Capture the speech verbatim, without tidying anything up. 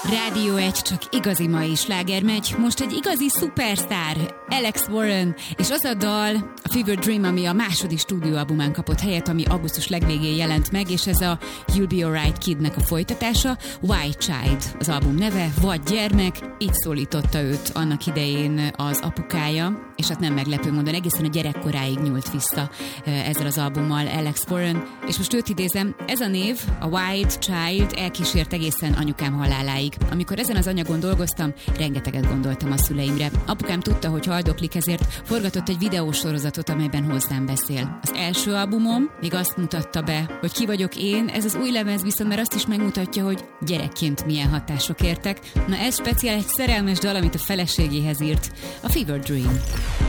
Rádió egy, csak igazi mai sláger megy. Most egy igazi szupersztár, Alex Warren, és az a dal, a Fever Dream, ami a második stúdióalbumán kapott helyet, ami augusztus legvégén jelent meg, és ez a You'll Be Alright Kidnek a folytatása. White Child az album neve, vagy gyermek, így szólította őt annak idején az apukája, és hát nem meglepő módon, egészen a gyerekkoráig nyúlt vissza ezzel az albummal Alex Warren, és most őt idézem, ez a név, a White Child elkísért egészen anyukám haláláig. Amikor ezen az anyagon dolgoztam, rengeteget gondoltam a szüleimre. Apukám tudta, hogy haldoklik, ezért forgatott egy videósorozatot, amelyben hozzám beszél. Az első albumom még azt mutatta be, hogy ki vagyok én, ez az új lemez viszont már azt is megmutatja, hogy gyerekként milyen hatások értek. Na ez speciál egy szerelmes dal, amit a feleségéhez írt, a Fever Dream.